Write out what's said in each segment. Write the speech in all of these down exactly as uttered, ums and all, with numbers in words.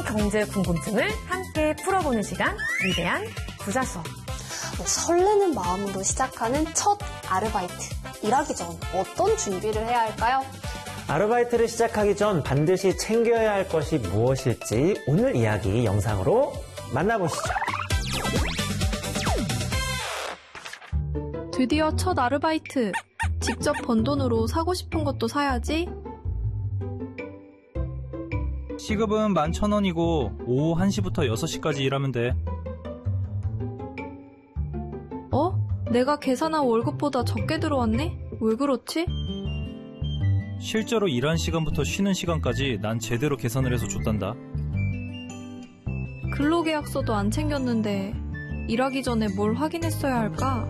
경제 궁금증을 함께 풀어보는 시간, 위대한 부자 수업. 설레는 마음으로 시작하는 첫 아르바이트. 일하기 전 어떤 준비를 해야 할까요? 아르바이트를 시작하기 전 반드시 챙겨야 할 것이 무엇일지 오늘 이야기 영상으로 만나보시죠. 드디어 첫 아르바이트. 직접 번 돈으로 사고 싶은 것도 사야지. 시급은 만 천 원이고 오후 한 시부터 여섯 시까지 일하면 돼. 어? 내가 계산한 월급보다 적게 들어왔네? 왜 그렇지? 실제로 일한 시간부터 쉬는 시간까지 난 제대로 계산을 해서 줬단다. 근로계약서도 안 챙겼는데 일하기 전에 뭘 확인했어야 할까?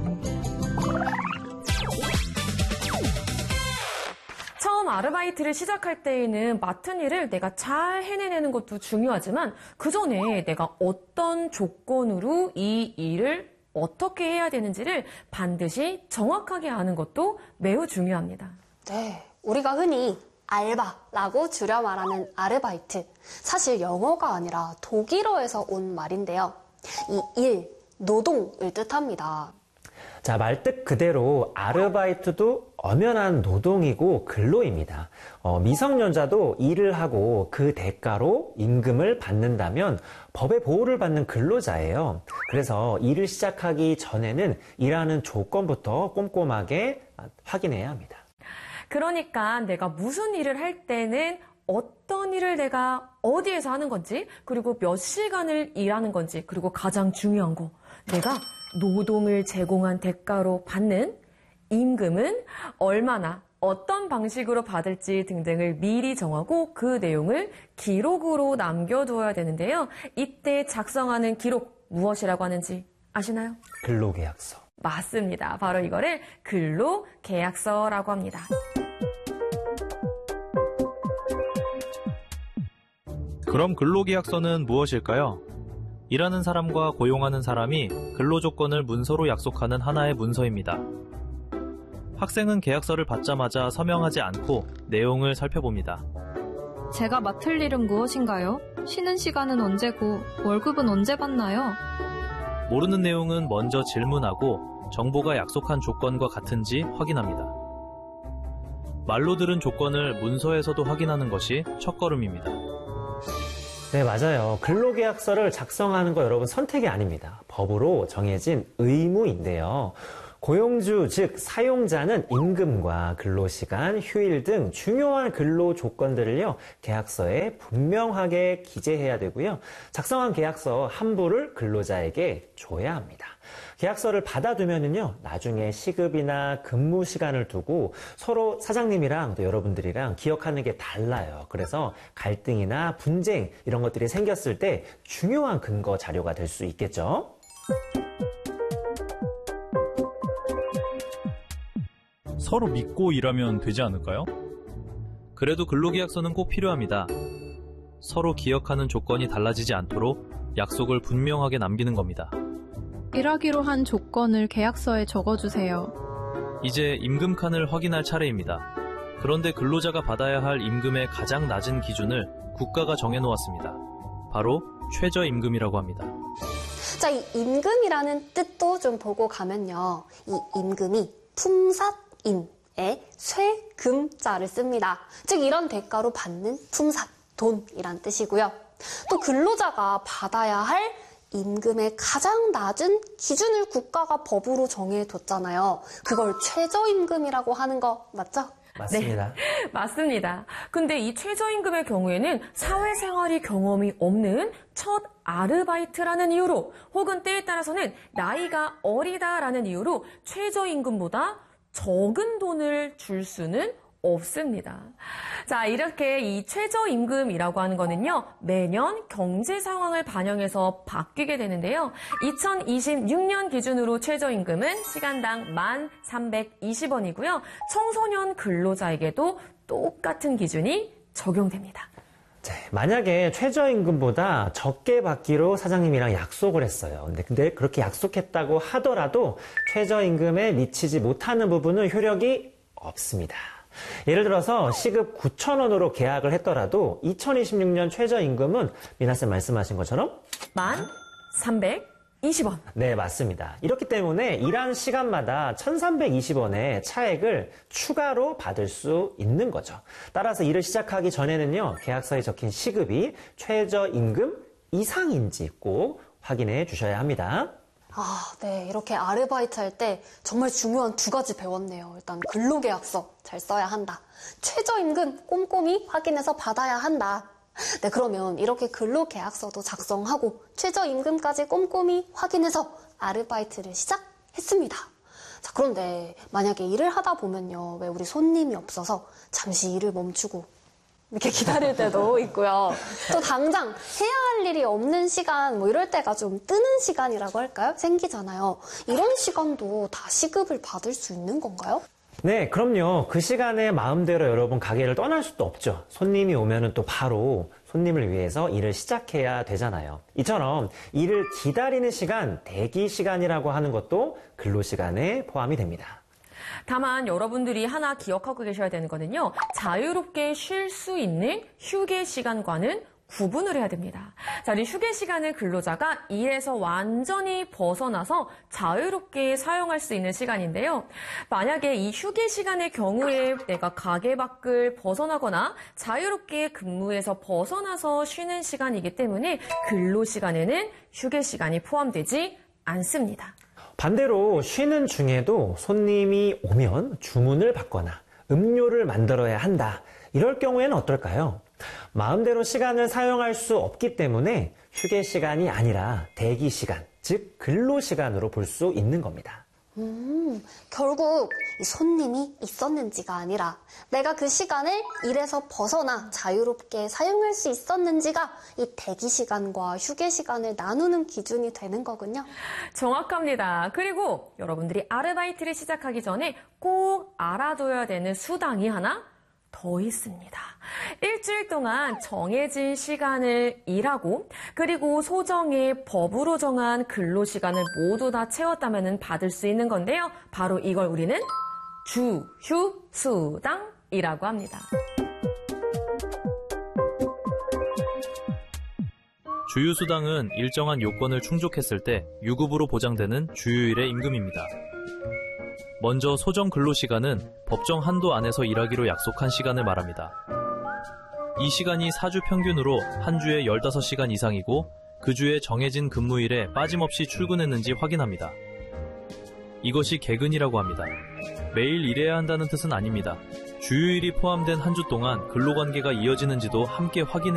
처음 아르바이트를 시작할 때에는 맡은 일을 내가 잘 해내는 것도 중요하지만 그 전에 내가 어떤 조건으로 이 일을 어떻게 해야 되는지를 반드시 정확하게 아는 것도 매우 중요합니다. 네, 우리가 흔히 알바라고 줄여 말하는 아르바이트. 사실 영어가 아니라 독일어에서 온 말인데요. 이 일, 노동을 뜻합니다. 자, 말뜻 그대로 아르바이트도 엄연한 노동이고 근로입니다. 어, 미성년자도 일을 하고 그 대가로 임금을 받는다면 법의 보호를 받는 근로자예요. 그래서 일을 시작하기 전에는 일하는 조건부터 꼼꼼하게 확인해야 합니다. 그러니까 내가 무슨 일을 할 때는 어떤 일을 내가 어디에서 하는 건지, 그리고 몇 시간을 일하는 건지, 그리고 가장 중요한 거, 내가 노동을 제공한 대가로 받는 임금은 얼마나 어떤 방식으로 받을지 등등을 미리 정하고 그 내용을 기록으로 남겨두어야 되는데요. 이때 작성하는 기록 무엇이라고 하는지 아시나요? 근로계약서. 맞습니다. 바로 이거를 근로계약서라고 합니다. 그럼 근로계약서는 무엇일까요? 일하는 사람과 고용하는 사람이 근로조건을 문서로 약속하는 하나의 문서입니다. 학생은 계약서를 받자마자 서명하지 않고 내용을 살펴봅니다. 제가 맡을 일은 무엇인가요? 쉬는 시간은 언제고 월급은 언제 받나요? 모르는 내용은 먼저 질문하고 정보가 약속한 조건과 같은지 확인합니다. 말로 들은 조건을 문서에서도 확인하는 것이 첫걸음입니다. 네, 맞아요. 근로계약서를 작성하는 거 여러분 선택이 아닙니다. 법으로 정해진 의무인데요. 고용주, 즉 사용자는 임금과 근로시간, 휴일 등 중요한 근로 조건들을요, 계약서에 분명하게 기재해야 되고요. 작성한 계약서 한 부를 근로자에게 줘야 합니다. 계약서를 받아두면은요, 나중에 시급이나 근무 시간을 두고 서로 사장님이랑 또 여러분들이랑 기억하는 게 달라요. 그래서 갈등이나 분쟁 이런 것들이 생겼을 때 중요한 근거 자료가 될 수 있겠죠. 서로 믿고 일하면 되지 않을까요? 그래도 근로계약서는 꼭 필요합니다. 서로 기억하는 조건이 달라지지 않도록 약속을 분명하게 남기는 겁니다. 일하기로 한 조건을 계약서에 적어주세요. 이제 임금 칸을 확인할 차례입니다. 그런데 근로자가 받아야 할 임금의 가장 낮은 기준을 국가가 정해놓았습니다. 바로 최저임금이라고 합니다. 자, 이 임금이라는 뜻도 좀 보고 가면요. 이 임금이 품삿임에 쇠금자를 씁니다. 즉 이런 대가로 받는 품삿, 돈이란 뜻이고요. 또 근로자가 받아야 할 임금의 가장 낮은 기준을 국가가 법으로 정해뒀잖아요. 그걸 최저임금이라고 하는 거 맞죠? 맞습니다. 네, 맞습니다. 근데 이 최저임금의 경우에는 사회생활이 경험이 없는 첫 아르바이트라는 이유로 혹은 때에 따라서는 나이가 어리다라는 이유로 최저임금보다 적은 돈을 줄 수는 없습니다. 자, 이렇게 이 최저임금이라고 하는 거는요, 매년 경제 상황을 반영해서 바뀌게 되는데요. 이천이십육 년 기준으로 최저임금은 시간당 만 삼백이십 원이고요. 청소년 근로자에게도 똑같은 기준이 적용됩니다. 네, 만약에 최저임금보다 적게 받기로 사장님이랑 약속을 했어요. 근데, 근데 그렇게 약속했다고 하더라도 최저임금에 미치지 못하는 부분은 효력이 없습니다. 예를 들어서 시급 구천 원으로 계약을 했더라도 이천이십육 년 최저임금은 미나쌤 말씀하신 것처럼 만 삼백이십 원. 네, 맞습니다. 이렇기 때문에 일한 시간마다 천삼백이십 원의 차액을 추가로 받을 수 있는 거죠. 따라서 일을 시작하기 전에는요, 계약서에 적힌 시급이 최저임금 이상인지 꼭 확인해 주셔야 합니다. 아, 네. 이렇게 아르바이트 할 때 정말 중요한 두 가지 배웠네요. 일단 근로계약서 잘 써야 한다. 최저임금 꼼꼼히 확인해서 받아야 한다. 네, 그러면 이렇게 근로계약서도 작성하고 최저임금까지 꼼꼼히 확인해서 아르바이트를 시작했습니다. 자, 그런데 만약에 일을 하다 보면요. 왜 우리 손님이 없어서 잠시 일을 멈추고 이렇게 기다릴 때도 있고요. 또 당장 해야 할 일이 없는 시간, 뭐 이럴 때가 좀 뜨는 시간이라고 할까요? 생기잖아요. 이런 시간도 다 시급을 받을 수 있는 건가요? 네, 그럼요. 그 시간에 마음대로 여러분 가게를 떠날 수도 없죠. 손님이 오면은 또 바로 손님을 위해서 일을 시작해야 되잖아요. 이처럼 일을 기다리는 시간, 대기 시간이라고 하는 것도 근로시간에 포함이 됩니다. 다만 여러분들이 하나 기억하고 계셔야 되는 거는요. 자유롭게 쉴 수 있는 휴게 시간과는 구분을 해야 됩니다. 자, 이 휴게 시간은 근로자가 일에서 완전히 벗어나서 자유롭게 사용할 수 있는 시간인데요. 만약에 이 휴게 시간의 경우에 내가 가게 밖을 벗어나거나 자유롭게 근무에서 벗어나서 쉬는 시간이기 때문에 근로 시간에는 휴게 시간이 포함되지 않습니다. 반대로 쉬는 중에도 손님이 오면 주문을 받거나 음료를 만들어야 한다. 이럴 경우에는 어떨까요? 마음대로 시간을 사용할 수 없기 때문에 휴게 시간이 아니라 대기 시간, 즉 근로 시간으로 볼 수 있는 겁니다. 음, 결국 이 손님이 있었는지가 아니라 내가 그 시간을 일에서 벗어나 자유롭게 사용할 수 있었는지가 이 대기 시간과 휴게 시간을 나누는 기준이 되는 거군요. 정확합니다. 그리고 여러분들이 아르바이트를 시작하기 전에 꼭 알아둬야 되는 수당이 하나 더 있습니다. 일주일 동안 정해진 시간을 일하고 그리고 소정의 법으로 정한 근로시간을 모두 다 채웠다면 받을 수 있는 건데요. 바로 이걸 우리는 주휴수당이라고 합니다. 주휴수당은 일정한 요건을 충족했을 때 유급으로 보장되는 주휴일의 임금입니다. 먼저 소정 근로시간은 법정 한도 안에서 일하기로 약속한 시간을 말합니다. 이 시간이 사 주 평균으로 한 주에 열다섯 시간 이상이고 그 주에 정해진 근무일에 빠짐없이 출근했는지 확인합니다. 이것이 개근이라고 합니다. 매일 일해야 한다는 뜻은 아닙니다. 주휴일이 포함된 한 주 동안 근로관계가 이어지는지도 함께 확인해